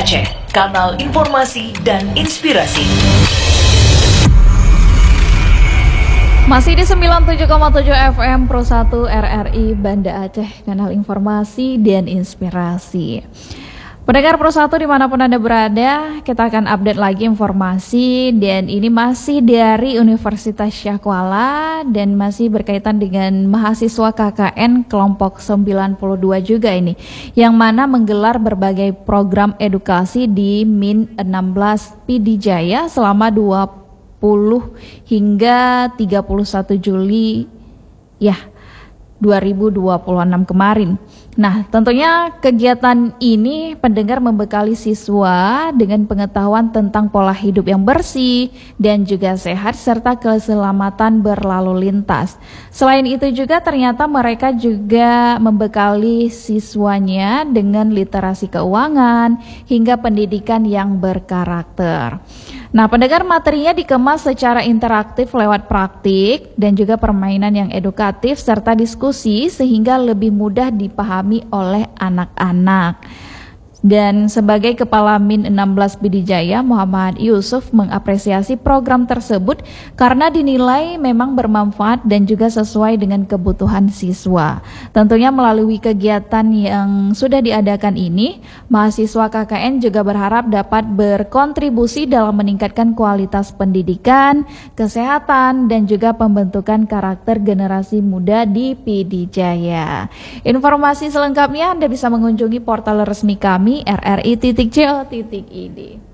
Aceh, kanal informasi dan inspirasi. Masih di 97,7 FM Pro 1 RRI Banda Aceh, kanal informasi dan inspirasi. Pendengar Pro 1 dimanapun Anda berada, kita akan update lagi informasi, dan ini masih dari Universitas Syah Kuala dan masih berkaitan dengan mahasiswa KKN kelompok 92 juga ini, yang mana menggelar berbagai program edukasi di Min 16 Pidijaya selama 20 hingga 31 Juli 2026 kemarin. Nah, tentunya kegiatan ini pendengar membekali siswa dengan pengetahuan tentang pola hidup yang bersih dan juga sehat serta keselamatan berlalu lintas. Selain itu juga ternyata mereka juga membekali siswanya dengan literasi keuangan hingga pendidikan yang berkarakter. Nah, pendengar, materinya dikemas secara interaktif lewat praktik dan juga permainan yang edukatif serta diskusi sehingga lebih mudah dipahami oleh anak-anak. Dan sebagai Kepala Min 16 Pidijaya, Muhammad Yusuf mengapresiasi program tersebut karena dinilai memang bermanfaat dan juga sesuai dengan kebutuhan siswa. Tentunya melalui kegiatan yang sudah diadakan ini, mahasiswa KKN juga berharap dapat berkontribusi dalam meningkatkan kualitas pendidikan, kesehatan, dan juga pembentukan karakter generasi muda di Pidijaya. Informasi selengkapnya Anda bisa mengunjungi portal resmi kami rri.co.id.